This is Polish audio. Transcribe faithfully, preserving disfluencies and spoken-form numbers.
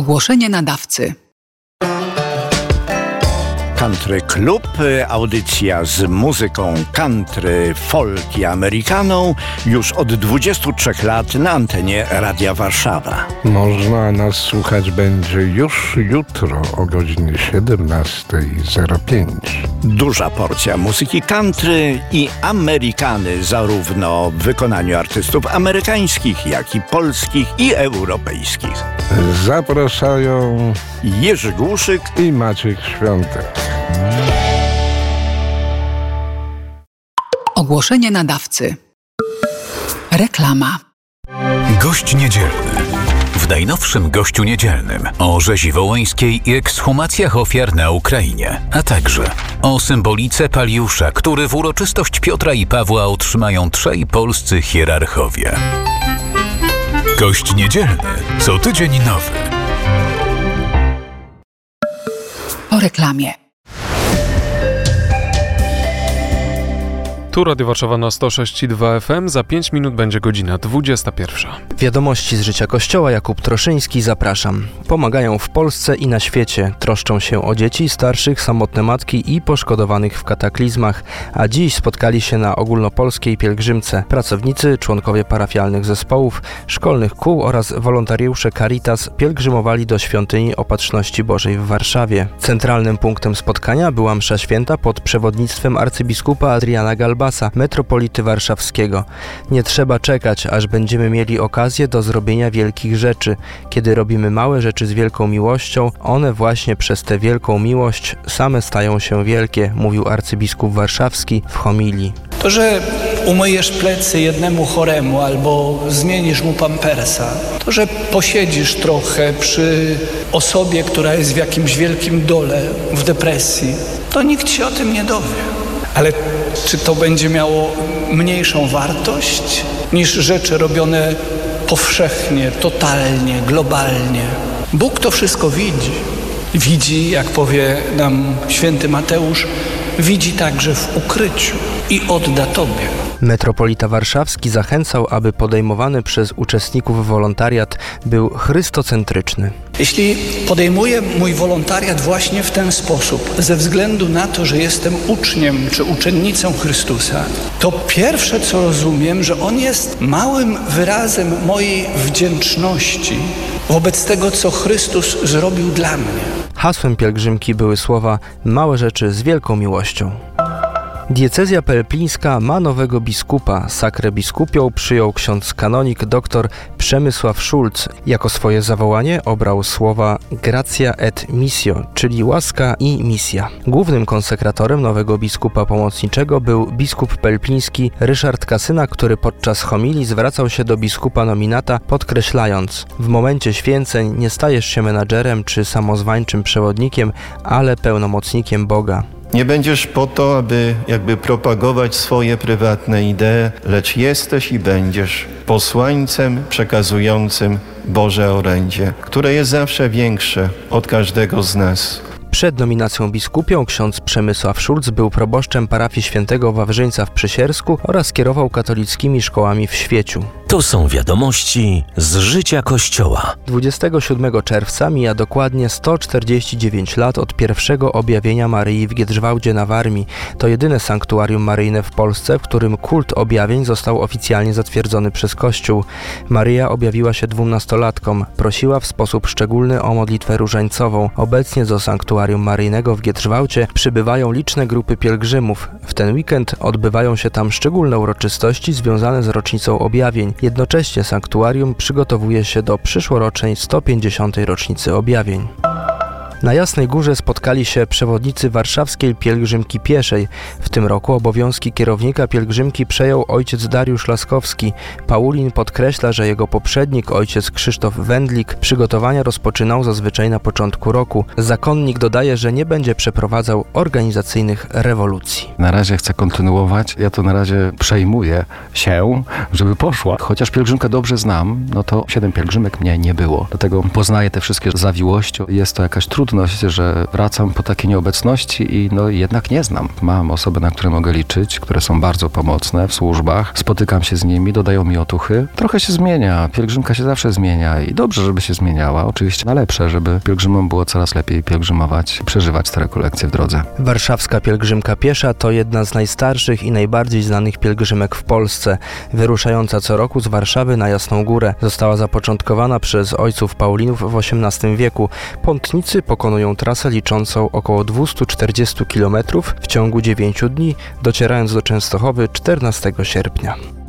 Ogłoszenie nadawcy. Country Club, audycja z muzyką country, folk i amerykaną już od dwudziestu trzech lat na antenie Radia Warszawa. Można nas słuchać będzie już jutro o godzinie siedemnasta zero pięć. Duża porcja muzyki country i amerykany, zarówno w wykonaniu artystów amerykańskich, jak i polskich i europejskich. Zapraszają Jerzy Głuszyk i Maciek Świątek. Ogłoszenie nadawcy. Reklama. Gość niedzielny. W najnowszym Gościu Niedzielnym o rzezi wołyńskiej i ekshumacjach ofiar na Ukrainie, a także o symbolice Paliusza, który w uroczystość Piotra i Pawła otrzymają trzej polscy hierarchowie. Gość Niedzielny. Co tydzień nowy. Po reklamie. Tu Radio Warszawa na sto sześć i dwa F M. Za pięć minut będzie godzina dwudziesta pierwsza. Wiadomości z życia Kościoła. Jakub Troszyński, zapraszam. Pomagają w Polsce i na świecie. Troszczą się o dzieci, starszych, samotne matki i poszkodowanych w kataklizmach. A dziś spotkali się na ogólnopolskiej pielgrzymce pracownicy, członkowie parafialnych zespołów, szkolnych kół oraz wolontariusze Caritas pielgrzymowali do Świątyni Opatrzności Bożej w Warszawie. Centralnym punktem spotkania była msza święta pod przewodnictwem arcybiskupa Adriana Galba, metropolity warszawskiego. Nie trzeba czekać, aż będziemy mieli okazję do zrobienia wielkich rzeczy. Kiedy robimy małe rzeczy z wielką miłością, one właśnie przez tę wielką miłość same stają się wielkie, mówił arcybiskup warszawski w homilii. To, że umyjesz plecy jednemu choremu albo zmienisz mu pampersa, to, że posiedzisz trochę przy osobie, która jest w jakimś wielkim dole, w depresji, to nikt się o tym nie dowie. Ale czy to będzie miało mniejszą wartość niż rzeczy robione powszechnie, totalnie, globalnie? Bóg to wszystko widzi. Widzi, jak powie nam święty Mateusz, widzi także w ukryciu i odda Tobie. Metropolita warszawski zachęcał, aby podejmowany przez uczestników wolontariat był chrystocentryczny. Jeśli podejmuję mój wolontariat właśnie w ten sposób, ze względu na to, że jestem uczniem czy uczennicą Chrystusa, to pierwsze, co rozumiem, że On jest małym wyrazem mojej wdzięczności wobec tego, co Chrystus zrobił dla mnie. Hasłem pielgrzymki były słowa „Małe rzeczy z wielką miłością”. Diecezja pelplińska ma nowego biskupa. Sakrę biskupią przyjął ksiądz kanonik dr Przemysław Szulc. Jako swoje zawołanie obrał słowa gratia et missio, czyli łaska i misja. Głównym konsekratorem nowego biskupa pomocniczego był biskup pelpliński Ryszard Kasyna, który podczas homilii zwracał się do biskupa nominata, podkreślając: w momencie święceń nie stajesz się menadżerem czy samozwańczym przewodnikiem, ale pełnomocnikiem Boga. Nie będziesz po to, aby jakby propagować swoje prywatne idee, lecz jesteś i będziesz posłańcem przekazującym Boże orędzie, które jest zawsze większe od każdego z nas. Przed nominacją biskupią ksiądz Przemysław Szulc był proboszczem parafii świętego Wawrzyńca w Przysiersku oraz kierował katolickimi szkołami w Świeciu. To są wiadomości z życia Kościoła. dwudziestego siódmego czerwca mija dokładnie sto czterdzieści dziewięć lat od pierwszego objawienia Maryi w Giedrzwałdzie na Warmii. To jedyne sanktuarium maryjne w Polsce, w którym kult objawień został oficjalnie zatwierdzony przez Kościół. Maryja objawiła się dwunastolatkom. Prosiła w sposób szczególny o modlitwę różańcową. Obecnie do sanktuarium maryjnego w Giedrzwałcie przybywają liczne grupy pielgrzymów. W ten weekend odbywają się tam szczególne uroczystości związane z rocznicą objawień. Jednocześnie sanktuarium przygotowuje się do przyszłorocznej sto pięćdziesiątej rocznicy objawień. Na Jasnej Górze spotkali się przewodnicy warszawskiej pielgrzymki pieszej. W tym roku obowiązki kierownika pielgrzymki przejął ojciec Dariusz Laskowski. Paulin podkreśla, że jego poprzednik, ojciec Krzysztof Wędlik, przygotowania rozpoczynał zazwyczaj na początku roku. Zakonnik dodaje, że nie będzie przeprowadzał organizacyjnych rewolucji. Na razie chcę kontynuować, ja to na razie przejmuję się, żeby poszła. Chociaż pielgrzymkę dobrze znam, no to siedem pielgrzymek mnie nie było. Dlatego poznaję te wszystkie zawiłości. Jest to jakaś trudna okoliczność, że wracam po takiej nieobecności i no jednak nie znam. Mam osoby, na które mogę liczyć, które są bardzo pomocne w służbach. Spotykam się z nimi, dodają mi otuchy. Trochę się zmienia. Pielgrzymka się zawsze zmienia i dobrze, żeby się zmieniała. Oczywiście na lepsze, żeby pielgrzymom było coraz lepiej pielgrzymować, przeżywać te rekolekcje w drodze. Warszawska pielgrzymka piesza to jedna z najstarszych i najbardziej znanych pielgrzymek w Polsce. Wyruszająca co roku z Warszawy na Jasną Górę. Została zapoczątkowana przez ojców Paulinów w osiemnastym wieku. Pątnicy pokonują trasę liczącą około dwieście czterdzieści kilometrów w ciągu dziewięciu dni, docierając do Częstochowy czternastego sierpnia.